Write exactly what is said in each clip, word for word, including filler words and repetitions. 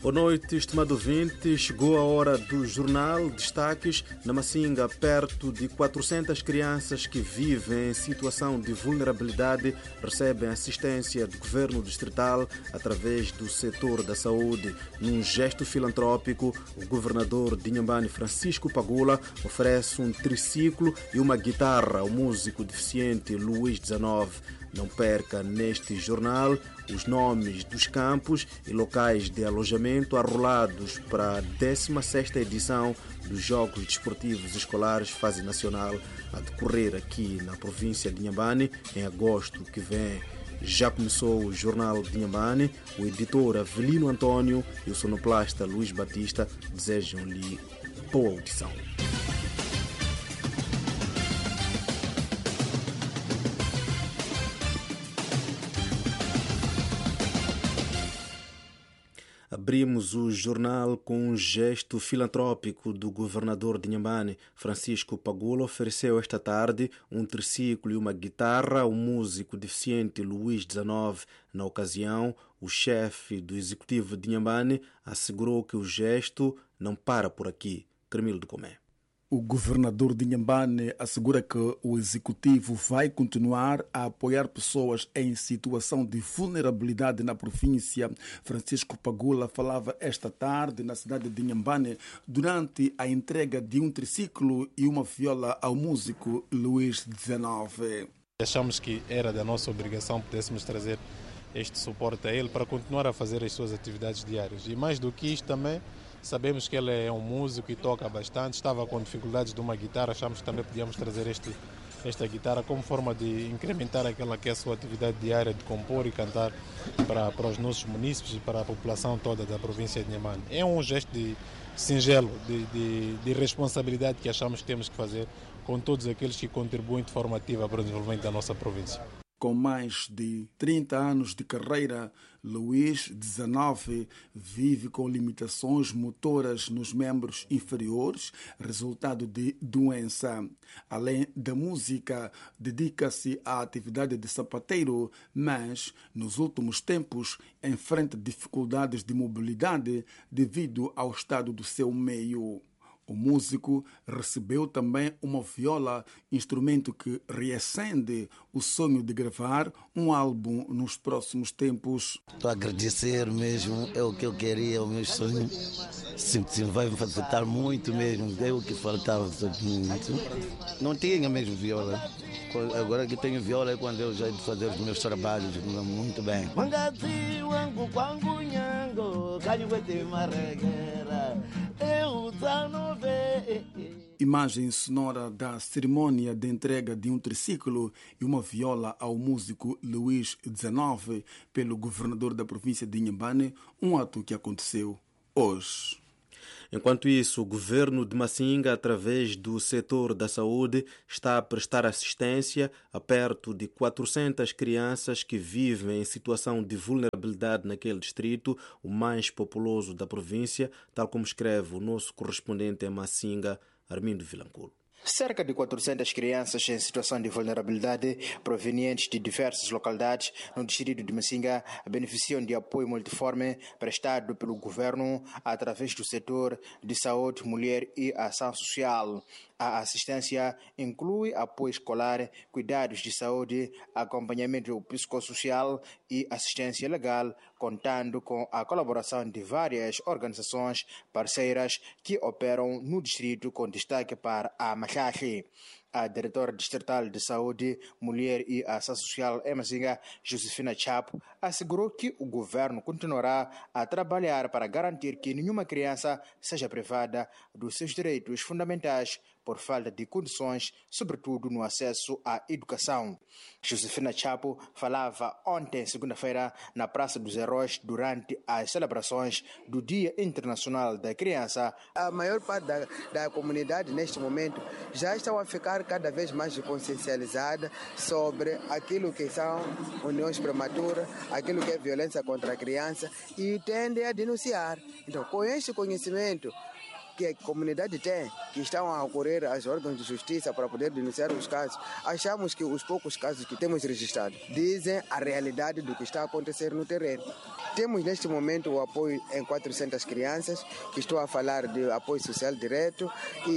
Boa noite, estimado ouvinte. Chegou a hora do jornal. Destaques: na Macinga, perto de quatrocentas crianças que vivem em situação de vulnerabilidade recebem assistência do governo distrital através do setor da saúde. Num gesto filantrópico, o governador de Inhambane, Francisco Pagula, oferece um triciclo e uma guitarra ao músico deficiente Luís dezenove. Não perca neste jornal os nomes dos campos e locais de alojamento arrolados para a décima sexta edição dos Jogos Desportivos Escolares Fase Nacional a decorrer aqui na província de Inhambane em agosto que vem. Já começou o Jornal de Inhambane. O editor Avelino Antônio e o sonoplasta Luís Batista desejam-lhe boa audição. Abrimos o jornal com um gesto filantrópico do governador de Inhambane. Francisco Pagula ofereceu esta tarde um triciclo e uma guitarra ao músico deficiente Luís dezenove. Na ocasião, o chefe do executivo de Inhambane assegurou que o gesto não para por aqui. Cremildo Comé. O governador de Inhambane assegura que o executivo vai continuar a apoiar pessoas em situação de vulnerabilidade na província. Francisco Pagula falava esta tarde na cidade de Inhambane durante a entrega de um triciclo e uma viola ao músico Luís dezenove. Achamos que era da nossa obrigação pudéssemos trazer este suporte a ele para continuar a fazer as suas atividades diárias. E mais do que isto também, sabemos que ele é um músico e toca bastante, estava com dificuldades de uma guitarra, achamos que também podíamos trazer este, esta guitarra como forma de incrementar aquela que é a sua atividade diária de compor e cantar para, para os nossos munícipes e para a população toda da província de Inhambane. É um gesto de singelo, de, de, de responsabilidade que achamos que temos que fazer com todos aqueles que contribuem de forma ativa para o desenvolvimento da nossa província. Com mais de trinta anos de carreira, Luís dezenove vive com limitações motoras nos membros inferiores, resultado de doença. Além da música, dedica-se à atividade de sapateiro, mas, nos últimos tempos, enfrenta dificuldades de mobilidade devido ao estado do seu meio. O músico recebeu também uma viola, instrumento que reacende o sonho de gravar um álbum nos próximos tempos. Estou a agradecer mesmo, é o que eu queria, o meu sonho. Sim, sim, vai me facilitar muito mesmo, é o que faltava muito. Não tinha mesmo viola. Agora que tenho viola é quando eu já de fazer os meus trabalhos muito bem. Imagem sonora da cerimônia de entrega de um triciclo e uma viola ao músico Luís dezenove pelo governador da província de Inhambane, um ato que aconteceu hoje. Enquanto isso, o governo de Macinga, através do setor da saúde, está a prestar assistência a perto de quatrocentas crianças que vivem em situação de vulnerabilidade naquele distrito, o mais populoso da província, tal como escreve o nosso correspondente em Macinga, Armindo Vilanculo. Cerca de quatrocentas crianças em situação de vulnerabilidade provenientes de diversas localidades no distrito de Macinga beneficiam de apoio multiforme prestado pelo governo através do setor de saúde, mulher e ação social. A assistência inclui apoio escolar, cuidados de saúde, acompanhamento psicossocial e assistência legal, contando com a colaboração de várias organizações parceiras que operam no distrito, com destaque para a Machachi. A diretora distrital de saúde, mulher e ação social em Macinga, Josefina Chapo, assegurou que o governo continuará a trabalhar para garantir que nenhuma criança seja privada dos seus direitos fundamentais por falta de condições, sobretudo no acesso à educação. Josefina Chapo falava ontem, segunda-feira, na Praça dos Heróis, durante as celebrações do Dia Internacional da Criança. A maior parte da, da comunidade, neste momento, já estão a ficar cada vez mais consciencializada sobre aquilo que são uniões prematuras, aquilo que é violência contra a criança, e tendem a denunciar. Então, com este conhecimento, que a comunidade tem, que estão a ocorrer aos órgãos de justiça para poder denunciar os casos, achamos que os poucos casos que temos registrados dizem a realidade do que está a acontecer no terreno. Temos neste momento o apoio em quatrocentas crianças, que estou a falar de apoio social direto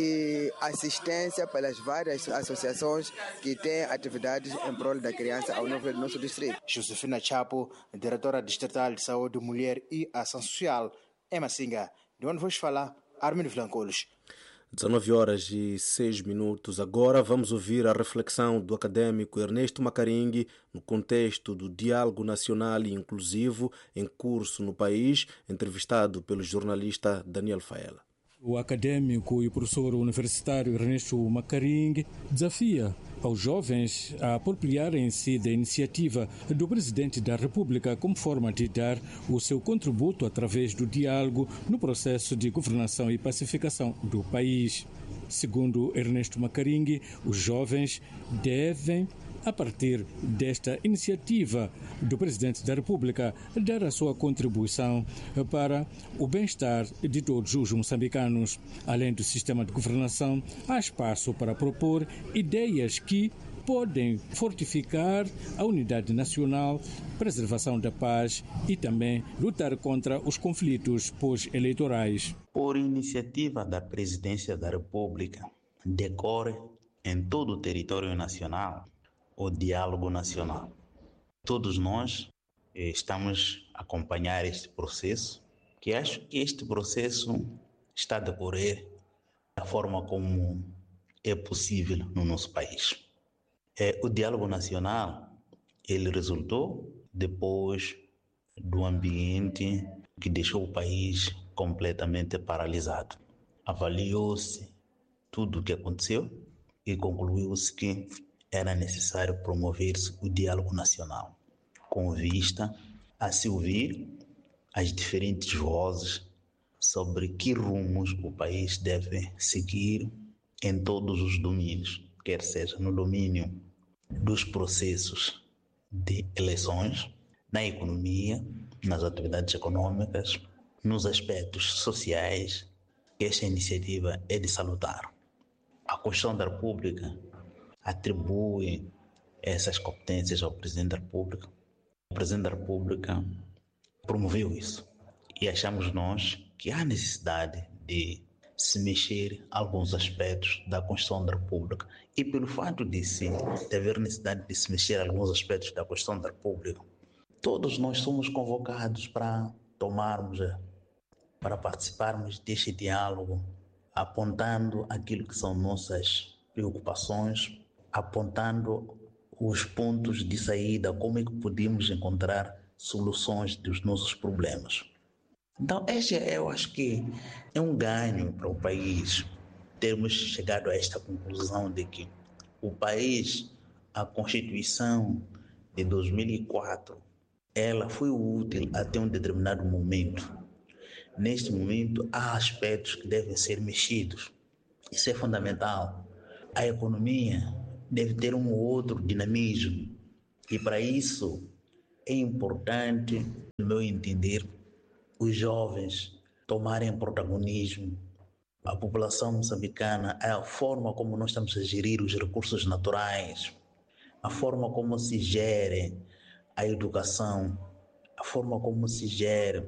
e assistência pelas várias associações que têm atividades em prol da criança ao nível do nosso distrito. Josefina Chapo, diretora distrital de saúde, mulher e ação social, em Macinga. De onde vos falar, Armin Flancolos. dezenove horas e seis minutos. Agora vamos ouvir a reflexão do académico Ernesto Macaringue no contexto do diálogo nacional e inclusivo em curso no país, entrevistado pelo jornalista Daniel Faela. O académico e professor universitário Ernesto Macaringue desafia aos jovens a apropriarem-se da iniciativa do Presidente da República como forma de dar o seu contributo através do diálogo no processo de governação e pacificação do país. Segundo Ernesto Macaringue, os jovens devem, a partir desta iniciativa do Presidente da República, dar a sua contribuição para o bem-estar de todos os moçambicanos. Além do sistema de governação, há espaço para propor ideias que podem fortificar a unidade nacional, preservação da paz e também lutar contra os conflitos pós-eleitorais. Por iniciativa da Presidência da República, decorre em todo o território nacional o diálogo nacional. Todos nós eh, estamos a acompanhar este processo, que acho que este processo está a decorrer da forma como é possível no nosso país. Eh, o diálogo nacional, ele resultou depois do ambiente que deixou o país completamente paralisado. Avaliou-se tudo o que aconteceu e concluiu-se que era necessário promover-se o diálogo nacional, com vista a se ouvir as diferentes vozes sobre que rumos o país deve seguir em todos os domínios, quer seja no domínio dos processos de eleições, na economia, nas atividades econômicas, nos aspectos sociais. Esta iniciativa é de salutar. A Constituição da República atribui essas competências ao Presidente da República. O Presidente da República promoveu isso e achamos nós que há necessidade de se mexer alguns aspectos da Constituição da República, e pelo fato de, se, de haver necessidade de se mexer alguns aspectos da Constituição da República, todos nós somos convocados para tomarmos, para participarmos deste diálogo, apontando aquilo que são nossas preocupações, apontando os pontos de saída, como é que podemos encontrar soluções dos nossos problemas. Então, este eu acho que é um ganho para o país, termos chegado a esta conclusão de que o país, a Constituição de dois mil e quatro, ela foi útil até um determinado momento. Neste momento, há aspectos que devem ser mexidos. Isso é fundamental. A economia deve ter um outro dinamismo. E para isso é importante, no meu entender, os jovens tomarem protagonismo. A população moçambicana, a forma como nós estamos a gerir os recursos naturais, a forma como se gere a educação, a forma como se gere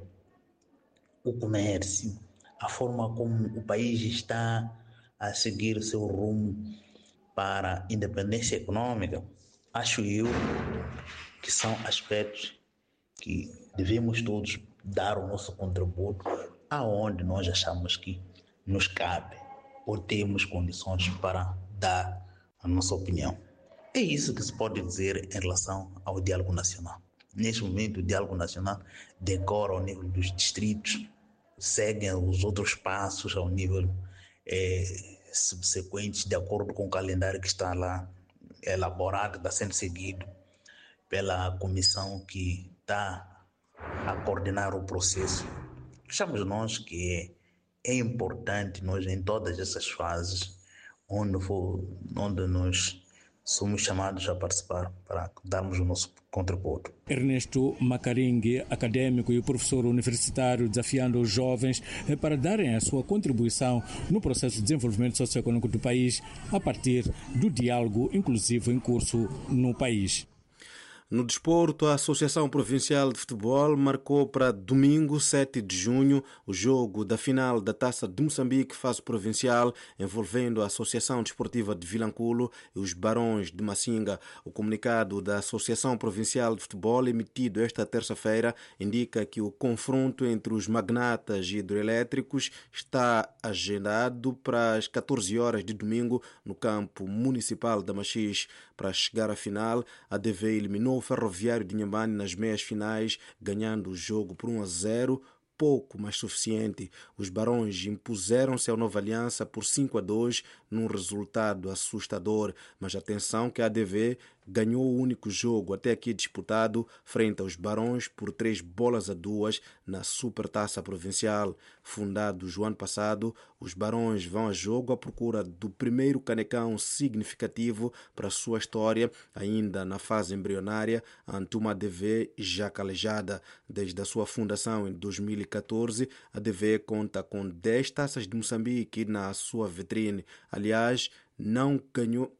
o comércio, a forma como o país está a seguir o seu rumo para a independência econômica, acho eu que são aspectos que devemos todos dar o nosso contributo aonde nós achamos que nos cabe ou temos condições para dar a nossa opinião. É isso que se pode dizer em relação ao diálogo nacional. Neste momento, o diálogo nacional decora ao nível dos distritos, seguem os outros passos ao nível eh, subsequentes, de acordo com o calendário que está lá elaborado, está sendo seguido pela comissão que está a coordenar o processo. Achamos nós que é, é importante nós, em todas essas fases, onde, for, onde nós somos chamados a participar para darmos o nosso contributo. Ernesto Macaringue, acadêmico e professor universitário, desafiando os jovens para darem a sua contribuição no processo de desenvolvimento socioeconômico do país a partir do diálogo inclusivo em curso no país. No desporto, a Associação Provincial de Futebol marcou para domingo, sete de junho, o jogo da final da Taça de Moçambique fase provincial, envolvendo a Associação Desportiva de Vilanculo e os Barões de Massinga. O comunicado da Associação Provincial de Futebol, emitido esta terça-feira, indica que o confronto entre os magnatas hidroelétricos está agendado para as catorze horas de domingo no campo municipal da Machixe. Para chegar à final, a D V eliminou o Ferroviário de Inhambane nas meias finais, ganhando o jogo por um a zero, pouco mais suficiente. Os Barões impuseram-se ao Nova Aliança por cinco a dois, num resultado assustador, mas atenção que a A D V ganhou o único jogo até aqui disputado frente aos Barões por três bolas a duas na Supertaça Provincial. Fundados o ano passado, os Barões vão a jogo à procura do primeiro canecão significativo para a sua história, ainda na fase embrionária, ante uma A D V já calejada. Desde a sua fundação em dois mil e catorze, a A D V conta com dez taças de Moçambique na sua vitrine. Aliás, não ganhou...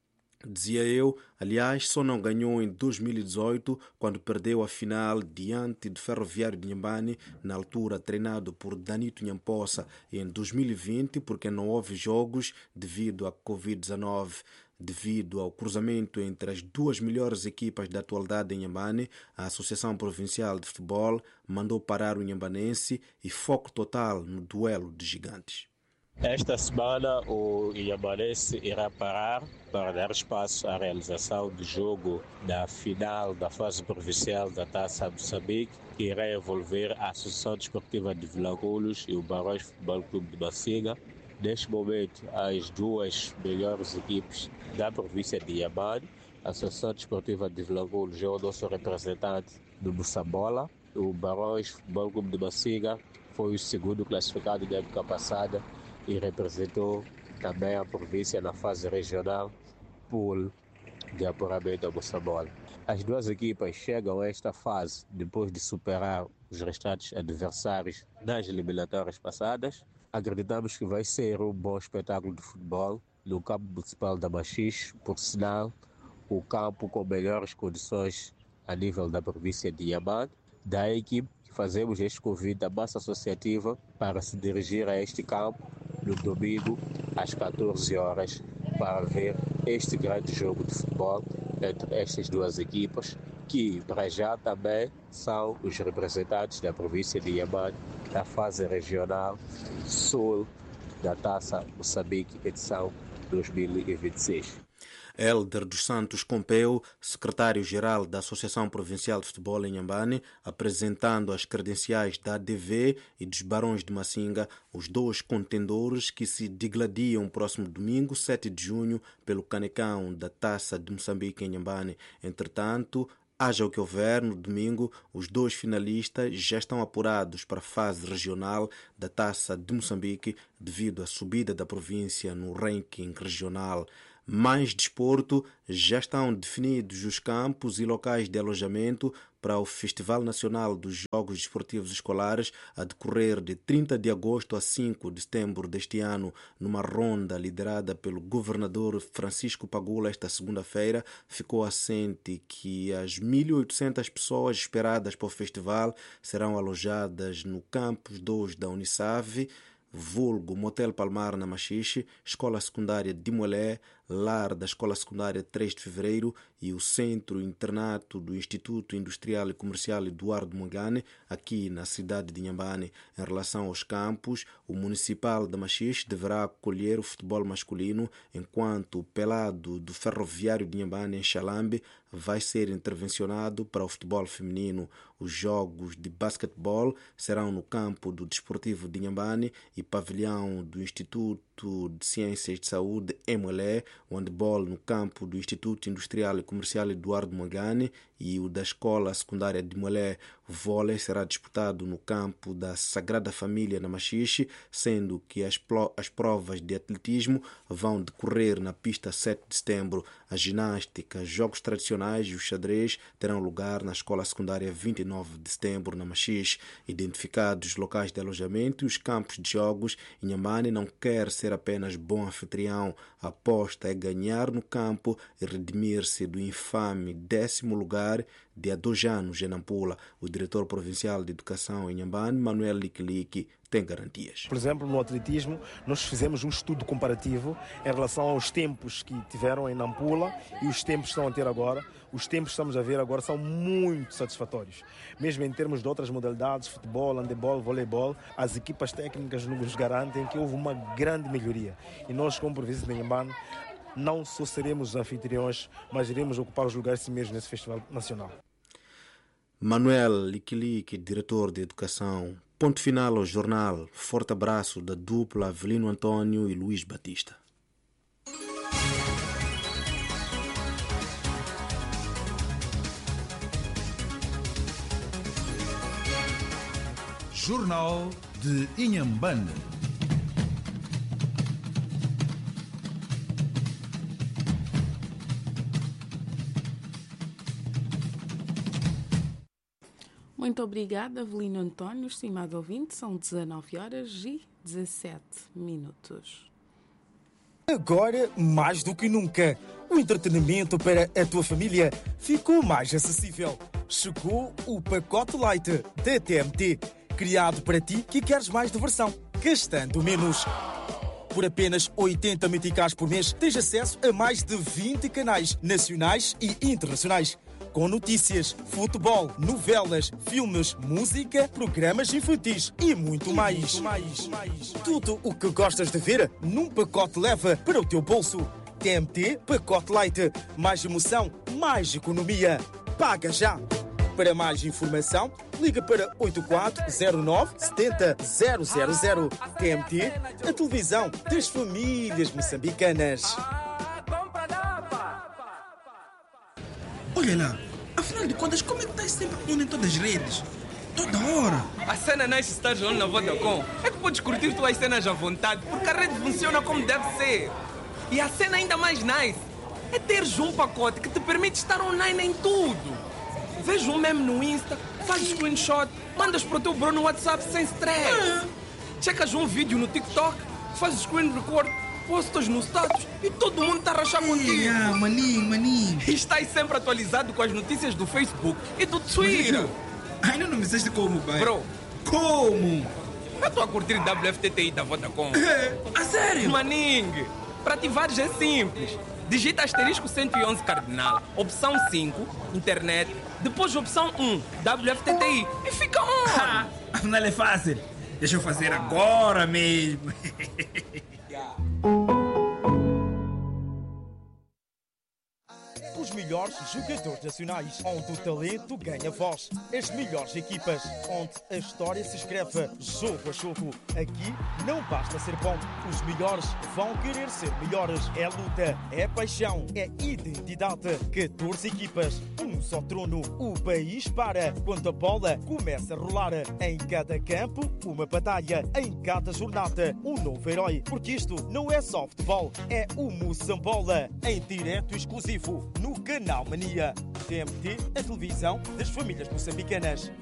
Dizia eu, aliás, só não ganhou em dois mil e dezoito, quando perdeu a final diante do Ferroviário de Inhambane, na altura treinado por Danito Nhamposa, e em dois mil e vinte, porque não houve jogos devido à covid dezenove. Devido ao cruzamento entre as duas melhores equipas da atualidade em Inhambane, a Associação Provincial de Futebol mandou parar o inhambanense e foco total no duelo de gigantes. Esta semana o Inhambanense irá parar para dar espaço à realização do jogo da final da fase provincial da Taça Moçambique, que irá envolver a Associação Desportiva de Vilanculos e o Barões Futebol Clube de Massinga. Neste momento, as duas melhores equipes da província de Inhambane, a Associação Desportiva de Vilanculos é o nosso representante do Moçambola, o Barões Futebol Clube de Massinga foi o segundo classificado da época passada e representou também a província na fase regional pool de apuramento da Moçambola. As duas equipas chegam a esta fase depois de superar os restantes adversários nas eliminatórias passadas. Acreditamos que vai ser um bom espetáculo de futebol no campo municipal da Machixe, por sinal, o campo com melhores condições a nível da província de Inhambane. Da equipe fazemos este convite à massa associativa para se dirigir a este campo no domingo às catorze horas para ver este grande jogo de futebol entre estas duas equipas, que para já também são os representantes da província de Inhambane da fase regional sul da Taça Moçambique edição dois mil e vinte e seis. Hélder dos Santos Compeu, secretário-geral da Associação Provincial de Futebol em Inhambane, apresentando as credenciais da A D V e dos Barões de Massinga, os dois contendores que se digladiam próximo domingo, sete de junho, pelo canecão da Taça de Moçambique em Inhambane. Entretanto, haja o que houver, no domingo, os dois finalistas já estão apurados para a fase regional da Taça de Moçambique devido à subida da província no ranking regional. Mais desporto, já estão definidos os campos e locais de alojamento para o Festival Nacional dos Jogos Desportivos Escolares a decorrer de trinta de agosto a cinco de setembro deste ano. Numa ronda liderada pelo governador Francisco Pagula esta segunda-feira, ficou assente que as mil e oitocentas pessoas esperadas para o festival serão alojadas no campus dois da Unisave, vulgo Motel Palmar na Machixe, Escola Secundária de Moelé, Lar da Escola Secundária três de Fevereiro e o Centro Internato do Instituto Industrial e Comercial Eduardo Mungane, aqui na cidade de Inhambane. Em relação aos campos, o Municipal da Machixe deverá acolher o futebol masculino, enquanto o Pelado do Ferroviário de Inhambane, em Xalambe, vai ser intervencionado para o futebol feminino. Os jogos de basquetebol serão no campo do Desportivo de Inhambane e pavilhão do Instituto de Ciências de Saúde, em Moelé, o handebol no campo do Instituto Industrial e Comercial Eduardo Mungane e o da Escola Secundária de Moelé. O vôlei será disputado no campo da Sagrada Família na Machixe, sendo que as, as provas de atletismo vão decorrer na pista sete de setembro. A ginástica, jogos tradicionais e o xadrez terão lugar na Escola Secundária vinte e nove de setembro na Machixe. Identificados locais de alojamento e os campos de jogos, Inhambane não quer ser apenas bom anfitrião. A aposta é ganhar no campo e redimir-se do infame décimo lugar de há dois anos em Nampula. O diretor provincial de educação em Inhambane, Manuel Liquilique, tem garantias. Por exemplo, no atletismo, nós fizemos um estudo comparativo em relação aos tempos que tiveram em Nampula e os tempos que estão a ter agora. Os tempos que estamos a ver agora são muito satisfatórios. Mesmo em termos de outras modalidades, futebol, handebol, voleibol, as equipas técnicas nos garantem que houve uma grande melhoria. E nós, como província de Inhambane, não só seremos os anfitriões, mas iremos ocupar os lugares mesmo nesse festival nacional. Manuel Liquilique, diretor de educação. Ponto final ao jornal. Forte abraço da dupla Avelino Antônio e Luís Batista. Jornal de Inhambane. Muito obrigada, Avelino António. Estimado ouvinte, são dezanove horas e dezassete minutos. Agora, mais do que nunca, o entretenimento para a tua família ficou mais acessível. Chegou o pacote Light da T M T, criado para ti que queres mais diversão, gastando menos. Por apenas oitenta meticais por mês, tens acesso a mais de vinte canais nacionais e internacionais, com notícias, futebol, novelas, filmes, música, programas infantis e muito mais. mais, mais. Tudo o que gostas de ver num pacote leva para o teu bolso. T M T Pacote Light. Mais emoção, mais economia. Paga já! Para mais informação, liga para oito quatro zero nove sete zero zero zero. T M T, a televisão das famílias moçambicanas. Olha lá, afinal de contas, como é que estás sempre on em todas as redes? Toda hora. A cena nice estar on na Vodacom é que podes curtir tuas cenas à vontade, porque a rede funciona como deve ser. E a cena ainda mais nice é teres um pacote que te permite estar online em tudo. Veja um meme no Insta, faz screenshot, mandas para o teu bro no WhatsApp sem stress. É. Checas um vídeo no TikTok, faz screen record, postas no status e todo mundo está a rachar contigo. Ah, maninho, maninho. E estás sempre atualizado com as notícias do Facebook e do Twitter. Ainda não me disseste como, pai. Bro. Como? Eu estou a curtir W F T T I da Vodacom. É? A sério? Maninho, para ativares é simples. Digita asterisco cento e onze cardinal, opção cinco, internet, depois opção um, W F T T I e fica on. Ah, afinal é fácil. Deixa eu fazer agora mesmo. Os melhores jogadores nacionais, onde o talento ganha voz. As melhores equipas, onde a história se escreve jogo a jogo. Aqui não basta ser bom, os melhores vão querer ser melhores. É luta, é paixão, é identidade. catorze equipas, um só trono. O país para quando a bola começa a rolar. Em cada campo, uma batalha. Em cada jornada, um novo herói. Porque isto não é só futebol, é o Moçambola. Em direto exclusivo, no Canal Mania. T M T, a televisão das famílias moçambicanas.